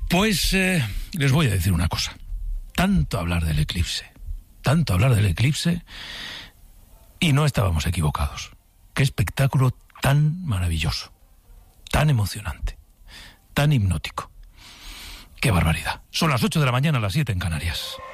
Pues les voy a decir una cosa. Tanto hablar del eclipse, y no estábamos equivocados. Qué espectáculo tan maravilloso, tan emocionante, tan hipnótico. ¡Qué barbaridad! Son las 8 de la mañana, las 7 en Canarias.